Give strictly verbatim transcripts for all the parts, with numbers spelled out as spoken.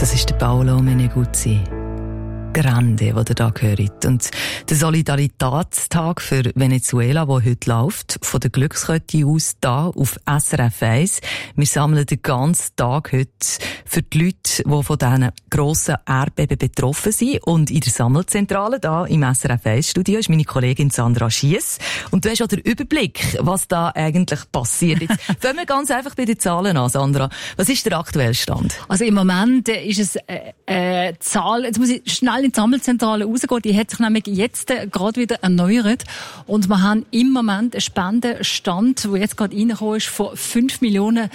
Das ist der Paolo Meneguzzi. Grande, den ihr da hört. Und der Solidaritätstag für Venezuela, der heute läuft, von der Glückskette aus da auf S R F eins. Wir sammeln den ganzen Tag heute für die Leute, die von diesen grossen Erdbeben betroffen sind. Und in der Sammelzentrale da im S R F eins Studio ist meine Kollegin Sandra Schiess. Und du hast auch den Überblick, was da eigentlich passiert. Jetzt fangen wir ganz einfach bei den Zahlen an, Sandra. Was ist der aktuelle Stand? Also im Moment ist es äh, äh, Zahl, jetzt muss ich schnell in die Sammelzentrale rausgehen, die hat sich nämlich jetzt äh, gerade wieder erneuert und wir haben im Moment einen Spendenstand, der jetzt gerade reingekommen ist, von fünf Millionen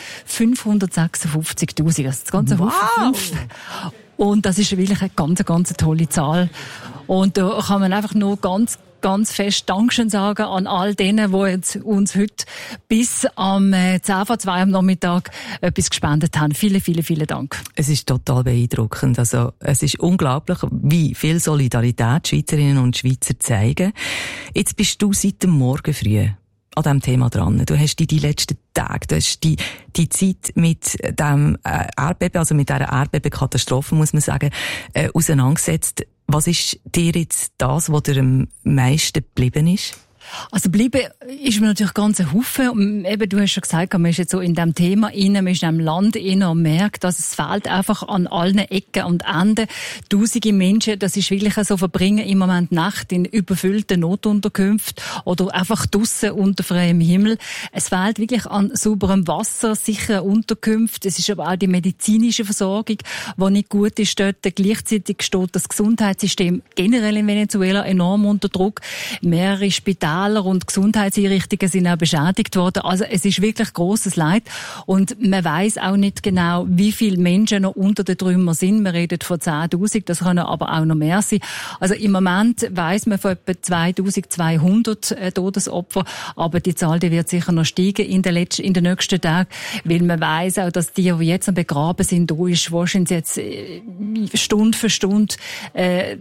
fünfhundertsechsundfünfzigtausend. Also das ganze wow. Haufen fünf. Und das ist wirklich eine ganz, ganz tolle Zahl. Und da kann man einfach nur ganz ganz fest Dankeschön sagen an all denen, die jetzt uns heute bis am zehn vor zwei am Nachmittag etwas gespendet haben. Vielen, vielen, vielen Dank. Es ist total beeindruckend. Also, es ist unglaublich, wie viel Solidarität Schweizerinnen und Schweizer zeigen. Jetzt bist du seit dem Morgen früh an diesem Thema dran. Du hast dich die letzten Tage, du hast die, die Zeit mit dem Erdbeben, also mit dieser Erdbebenkatastrophe, muss man sagen, äh, auseinandergesetzt. Was ist dir jetzt das, was dir am meisten geblieben ist? Also bleiben ist mir natürlich ganz ein Haufen. Eben, du hast schon gesagt, man ist jetzt so in diesem Thema inne, man ist in diesem Land inne und merkt, dass es fehlt einfach an allen Ecken und Enden. Tausende Menschen, das ist wirklich so, verbringen im Moment Nacht in überfüllten Notunterkünften oder einfach draussen unter freiem Himmel. Es fehlt wirklich an sauberem Wasser, sicheren Unterkünften. Es ist aber auch die medizinische Versorgung, die nicht gut ist dort. Gleichzeitig steht das Gesundheitssystem generell in Venezuela enorm unter Druck. Mehrere Spitäler und Gesundheitseinrichtungen sind auch beschädigt worden. Also es ist wirklich grosses Leid. Und man weiss auch nicht genau, wie viele Menschen noch unter den Trümmern sind. Wir reden von zehntausend, das können aber auch noch mehr sein. Also im Moment weiss man von etwa zweitausendzweihundert äh, Todesopfer. Aber die Zahl, die wird sicher noch steigen in den, letzten, in den nächsten Tagen. Weil man weiss auch, dass die, die jetzt am Begraben sind, da ist wahrscheinlich jetzt äh, Stunde für Stunde äh,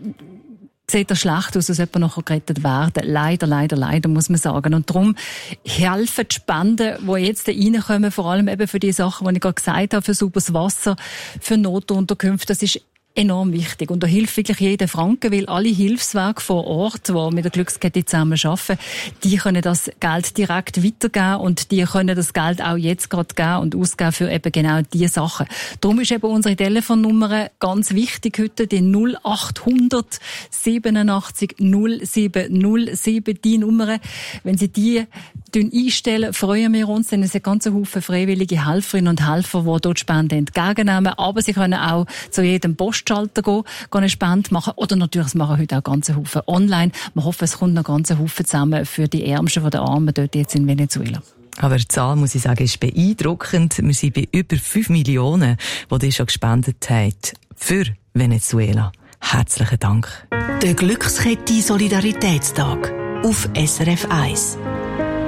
sieht das schlecht aus, dass jemand noch gerettet werden. Leider, leider, leider, muss man sagen. Und darum helfen die Spenden, die jetzt reinkommen, vor allem eben für die Sachen, die ich gerade gesagt habe, für sauberes Wasser, für Notunterkünfte, das ist enorm wichtig. Und da hilft wirklich jeder Franken, weil alle Hilfswerke vor Ort, die mit der Glückskette zusammen arbeiten, die können das Geld direkt weitergeben und die können das Geld auch jetzt gerade geben und ausgeben für eben genau diese Sachen. Darum ist eben unsere Telefonnummer ganz wichtig heute, die null acht hundert siebenundachtzig null sieben null sieben, die Nummer. Wenn Sie die einstellen, freuen wir uns, denn es sind ganz Haufen freiwillige Helferinnen und Helfer, die dort Spenden entgegennehmen. Aber Sie können auch zu jedem Postschalter gehen, eine Spende machen. Oder natürlich, es machen heute auch ganz Haufen online. Wir hoffen, es kommt noch ganz Haufen zusammen für die Ärmsten von den Armen dort jetzt in Venezuela. Aber die Zahl, muss ich sagen, ist beeindruckend. Wir sind bei über fünf Millionen, die die schon gespendet haben für Venezuela. Herzlichen Dank. Der Glückskette Solidaritätstag auf S R F eins.